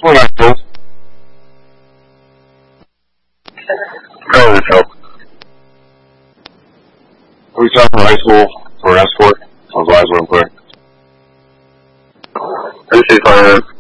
What I do? Try this help. We talking high school for escort. I'll advise real quick. This is fine.